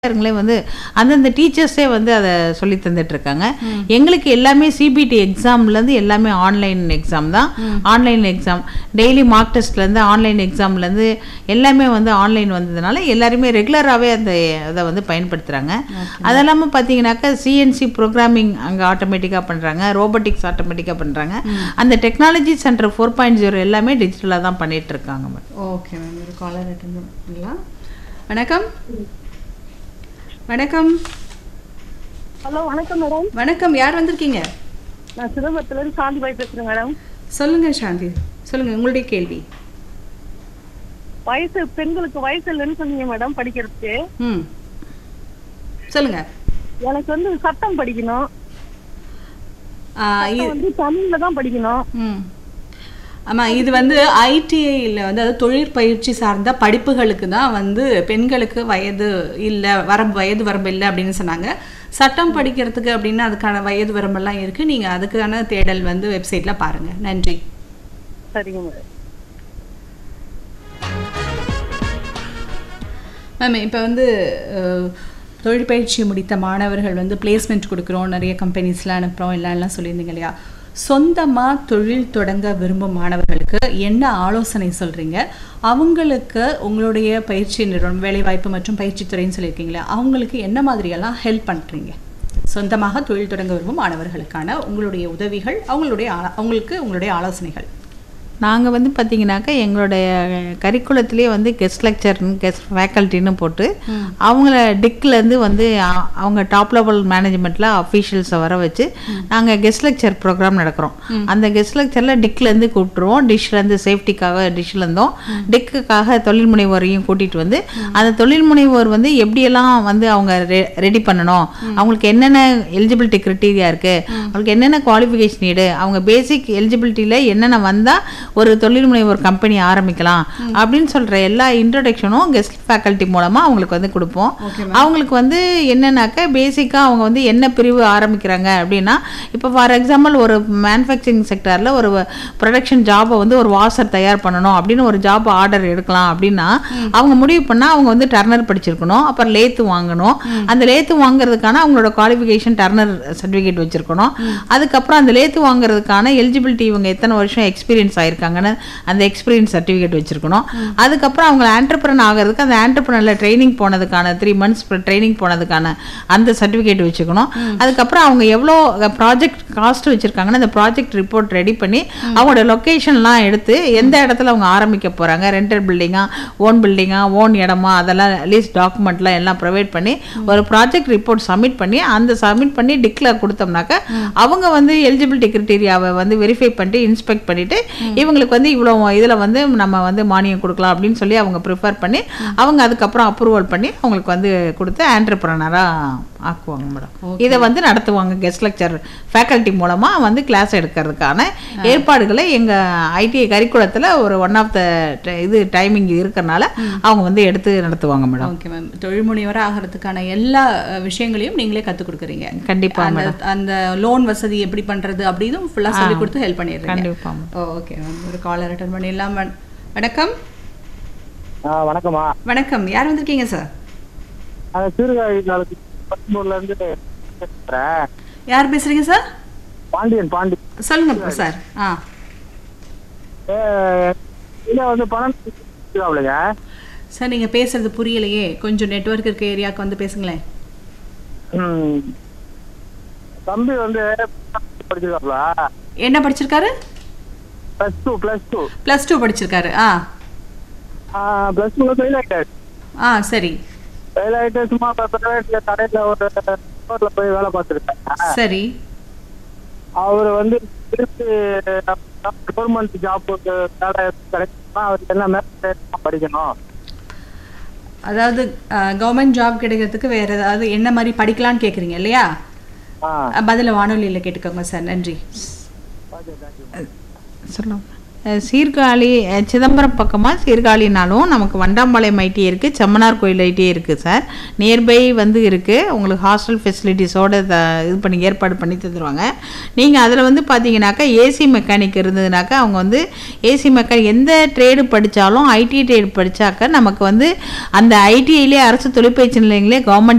வந்து அந்தந்த டீச்சர்ஸே வந்து அதை சொல்லி தந்துட்டு இருக்காங்க. எங்களுக்கு எல்லாமே சிபிடி எக்ஸாம்லேருந்து எல்லாமே ஆன்லைன் எக்ஸாம் தான். Online exam daily mark டெஸ்ட்லேருந்து online எக்ஸாம்லேருந்து எல்லாமே வந்து ஆன்லைன் வந்ததுனால எல்லாருமே ரெகுலராகவே அந்த அதை வந்து பயன்படுத்துகிறாங்க. அது இல்லாமல் பார்த்தீங்கன்னாக்கா சிஎன்சி ப்ரோக்ராமிங் அங்கே ஆட்டோமேட்டிக்காக பண்ணுறாங்க, ரோபோட்டிக்ஸ் ஆட்டோமேட்டிக்காக பண்ணுறாங்க. அந்த டெக்னாலஜி சென்டர் 4.0 எல்லாமே டிஜிட்டலாக தான் பண்ணிட்டு இருக்காங்க மேம். ஓகே மேம், ஒரு காலர் அட்டெண்ட் பண்ணலாம். வணக்கம். வணக்கம். ஹலோ, வணக்கம் மேடம். வணக்கம், யார் வந்திருக்கீங்க? நான் சிதம்பரத்துலேருந்து சாந்தி பாய் பேசுகிறேன் மேடம். சொல்லுங்க சாந்தி, சொல்லுங்க உங்களுடைய கேள்வி. பெண்களுக்கு வயசு இல்லைன்னு சொன்னீங்க மேடம் படிக்கிறதுக்கு. சொல்லுங்க. எனக்கு வந்து சட்டம் படிக்கணும், வந்து தமிழ்ல தான் படிக்கணும். ஆமாம், இது வந்து ஐடிஐயில் வந்து அதாவது தொழிற்பயிற்சி சார்ந்த படிப்புகளுக்கு தான் வந்து பெண்களுக்கு வயது இல்லை, வயது வரம்பு இல்லை அப்படின்னு சொன்னாங்க. சட்டம் படிக்கிறதுக்கு அப்படின்னா அதுக்கான வயது வரம்பெல்லாம் இருக்குது. நீங்கள் அதுக்கான தேடல் வந்து வெப்சைட்டில் பாருங்கள். நன்றி. சரிங்க மேடம். மேம், இப்போ வந்து தொழிற்பயிற்சி முடித்த மாணவர்கள் வந்து பிளேஸ்மெண்ட் கொடுக்குறோம், நிறைய கம்பெனிஸ்லாம் அனுப்புகிறோம் எல்லாம் சொல்லியிருந்தீங்க இல்லையா? சொந்தமாக தொழில் தொடங்க விரும்பும் மாணவர்களுக்கு என்ன ஆலோசனை சொல்கிறீங்க? அவங்களுக்கு உங்களுடைய பயிற்சி நிறுவனம், வேலைவாய்ப்பு மற்றும் பயிற்சித்துறைன்னு சொல்லியிருக்கீங்களா, அவங்களுக்கு என்ன மாதிரியெல்லாம் ஹெல்ப் பண்ணுறீங்க? சொந்தமாக தொழில் தொடங்க விரும்பும் மாணவர்களுக்கான உங்களுடைய உதவிகள், அவங்களுக்கு உங்களுடைய ஆலோசனைகள். நாங்கள் வந்து பார்த்தீங்கன்னாக்கா எங்களுடைய கரிக்குலத்திலே வந்து கெஸ்ட் லெக்சர்னு கெஸ்ட் ஃபேக்கல்ட்டின்னு போட்டு அவங்கள டிக்லேருந்து வந்து அவங்க டாப் லெவல் மேனேஜ்மெண்ட்டில் அஃபீஷியல்ஸை வர வச்சு நாங்கள் கெஸ்ட் லெக்சர் ப்ரோக்ராம் நடக்கிறோம். அந்த கெஸ்ட் லெக்சரில் டிக்லேருந்து கூப்பிட்டுருவோம். டிஷ்லேருந்து சேஃப்டிக்காக டிஷ்லேருந்தோம், டிக்குக்காக தொழில் முனைவோரையும் கூட்டிகிட்டு வந்து அந்த தொழில் முனைவோர் வந்து எப்படியெல்லாம் வந்து அவங்க ரெடி பண்ணணும், அவங்களுக்கு என்னென்ன எலிஜிபிலிட்டி க்ரைட்டீரியா இருக்குது, அவங்களுக்கு என்னென்ன குவாலிஃபிகேஷன் நீடு, அவங்க பேசிக் எலிஜிபிலிட்டியில் என்னென்ன வந்தால் ஒரு தொழில் முனைவோர் கம்பெனி ஆரம்பிக்கலாம் அப்படின்னு சொல்கிற எல்லா இன்ட்ரடக்ஷனும் கெஸ்ட் ஃபேக்கல்ட்டி மூலமாக அவங்களுக்கு வந்து கொடுப்போம். அவங்களுக்கு வந்து என்னன்னாக்கா பேசிக்காக அவங்க வந்து என்ன பிரிவு ஆரம்பிக்கிறாங்க அப்படின்னா, இப்போ ஃபார் எக்ஸாம்பிள் ஒரு மேனுஃபேக்சரிங் செக்டரில் ஒரு ப்ரொடக்ஷன் ஜாபை வந்து ஒரு வாஷர் தயார் பண்ணணும் அப்படின்னு ஒரு ஜாப் ஆர்டர் எடுக்கலாம் அப்படின்னா அவங்க முடிவு பண்ணால் அவங்க வந்து டர்னர் படிச்சிருக்கணும், அப்புறம் லேத்து வாங்கணும். அந்த லேத்து வாங்குறதுக்கான அவங்களோட குவாலிஃபிகேஷன் டர்னர் சர்டிஃபிகேட் வச்சுருக்கணும். அதுக்கப்புறம் அந்த லேத்து வாங்குறதுக்கான எலிஜிபிலிட்டி இவங்க எத்தனை வருஷம் எக்ஸ்பீரியன்ஸ் ஆயிருக்காங்கன்னு அந்த எக்ஸ்பீரியன்ஸ் சர்டிஃபிகேட் வச்சிருக்கணும். அதுக்கப்புறம் அவங்க ஆண்டர்பிரனர் ஆகிறதுக்கு அந்த ஆண்டர்பிரனரில் ட்ரைனிங் போனதுக்கான 3 months ட்ரைனிங் போனதுக்கான அந்த சர்டிஃபிகேட் வச்சுக்கணும். அதுக்கப்புறம் அவங்க எவ்வளோ ப்ராஜெக்ட் காஸ்ட் வச்சுருக்காங்கன்னு அந்த ப்ராஜெக்ட் ரிப்போர்ட் ரெடி பண்ணி அவங்களோட லொக்கேஷன்லாம் எடுத்து எந்த இடத்துல அவங்க ஆரம்பிக்க போகிறாங்க, ரெண்டட் பில்டிங்கா, ஓன் பில்டிங்கா, ஓன் இடமா, அதெல்லாம் லீஸ்ட் டாக்குமெண்ட்லாம் எல்லாம் ப்ரொவைட் பண்ணி ஒரு ப்ராஜெக்ட் ரிப்போர்ட் சப்மிட் பண்ணி அந்த சப்மிட் பண்ணி டிக்ளேர் கொடுத்தோம்னாக்க அவங்க வந்து எலிஜிபிலிட்டி கிரைட்டீரியாவை வந்து வெரிஃபை பண்ணிட்டு இன்ஸ்பெக்ட் பண்ணிவிட்டு இவங்களுக்கு வந்து இவ்வளோ இதில் வந்து நம்ம வந்து மானியம் கொடுக்கலாம் அப்படின்னு சொல்லி அவங்க ப்ரிஃபர் பண்ணி அவங்க அதுக்கப்புறம் அப்ரூவல் பண்ணி அவங்களுக்கு வந்து கொடுத்து ஆண்டர்பிரனராக ஆக்குவாங்க மேடம். இதை வந்து நடத்துவாங்க கெஸ்ட் லெக்சர் ஃபேக்கல்ட்டி மூலமாக வந்து கிளாஸ் எடுக்கிறதுக்கான ஏற்பாடுகளை எங்கள் ஐடிஐ கரிக்குலத்தில் ஒரு ஒன் ஆஃப் த இது டைமிங் இருக்கிறனால அவங்க வந்து எடுத்து நடத்துவாங்க மேடம். ஓகே மேம், தொழில் முனைவராக ஆகிறதுக்கான எல்லா விஷயங்களையும் நீங்களே கற்றுக் கொடுக்குறீங்க. கண்டிப்பாக மேடம். அந்த லோன் வசதி எப்படி பண்ணுறது அப்படின்னு ஃபுல்லாக சொல்லி கொடுத்து ஹெல்ப் பண்ணிடுறேன். கண்டிப்பாக. ஓகே மேம், ஒரு காலர் அட்டெண்ட் பண்ணிடலாம். வணக்கம். வணக்கம்மா. வணக்கம், யார் வந்திருக்கீங்க சார்? யார் பேசுறீங்க சார்? பாண்டியன். சொல்லுங்க சார். வந்து பணம் சார், நீங்க பேசுறது புரியலையே, கொஞ்சம் நெட்வொர்க் இருக்க ஏரியாவுக்கு வந்து பேசுங்களேன். தம்பி வந்து படிச்சிருக்காப்ல. என்ன படிச்சிருக்காரு? +2 படிச்சிருக்காரு. +2 ஃபெயில் ஆயிட்டாரு. சரி. ஃபெயில் ஆயிட்டு சும்மா கடையில் ஒரு ஸ்டோர்ல போய் வேலை பார்த்துருக்காங்க. சரி. அவர் வந்து திருப்பி கவர்மெண்ட் ஜாப் கிடைக்குமா, அவருக்கு என்ன மேலே படிக்கணும்? அதாவது கவர்மெண்ட் ஜாப் கிடைக்கிறதுக்கு வேற ஏதாவது என்ன மாதிரி படிக்கலாம்னு கேட்குறீங்க இல்லையா? பதில வானொலியில் கேட்டுக்கோங்க சார். நன்றி. சொல்லுங்க. சீர்காழி சிதம்பரம் பக்கமாக சீர்காழினாலும் நமக்கு வண்டாம்பாளையம் ஐடி இருக்குது, செம்மனார் கோயில் ஐடி இருக்குது சார். நியர்பை வந்து இருக்குது. உங்களுக்கு ஹாஸ்டல் ஃபெசிலிட்டிஸோடு இது பண்ணி ஏற்பாடு பண்ணி தந்துடுவாங்க. நீங்கள் அதில் வந்து பார்த்தீங்கன்னாக்கா ஏசி மெக்கானிக் இருந்ததுனாக்கா அவங்க வந்து ஏசி மெக்கானிக் எந்த ட்ரேடு படித்தாலும் ஐடி ட்ரேடு படித்தாக்கா நமக்கு வந்து அந்த ஐடிஐலே அரசு தொழிற்பயிற்சி நிலையங்களே கவர்மெண்ட்